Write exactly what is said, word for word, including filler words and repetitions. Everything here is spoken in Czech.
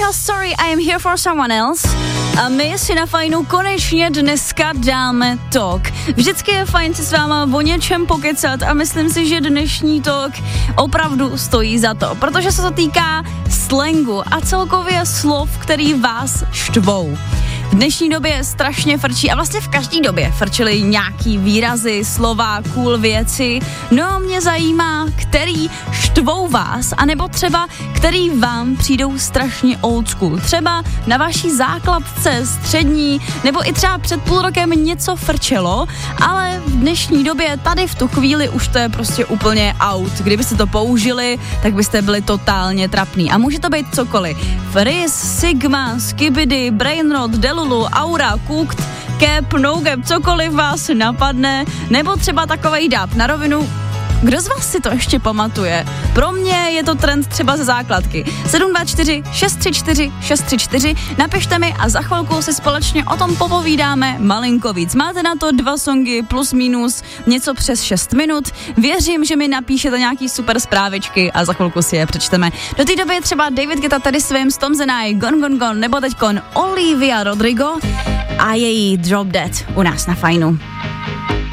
Ellieho Sorry, I am here for someone else. A my si na Fajnu konečně dneska dáme talk. Vždycky je fajn si s váma o něčem pokecat a myslím si, že dnešní talk opravdu stojí za to, protože se to týká slangu a celkově slov, který vás štvou. V dnešní době strašně frčí a vlastně v každé době frčily nějaký výrazy, slova, cool věci. No, mě zajímá, který štvou vás, anebo třeba, který vám přijdou strašně old school. Třeba na vaší základce, střední, nebo i třeba před půl rokem něco frčelo, ale v dnešní době, tady v tu chvíli už to je prostě úplně out. Kdybyste to použili, tak byste byli totálně trapný. A může to být cokoliv. Frizz, Sigma, Skibidi, Brainrot, Delulu, Aura, Cooked, Cap, No Gap, cokoliv vás napadne, nebo třeba takovej dab na rovinu. Kdo z vás si to ještě pamatuje? Pro mě je to trend třeba ze základky. sedm dva čtyři šest tři čtyři šest tři čtyři, napište mi a za chvilku si společně o tom popovídáme malinko víc. Máte na to dva songy plus minus něco přes šest minut. Věřím, že mi napíšete nějaký super zprávičky a za chvilku si je přečteme. Do té doby je třeba David Guetta tady svým Tom Zenai, Gone Gone Gone, nebo teďkon Olivia Rodrigo a její Drop Dead u nás na Fajnu.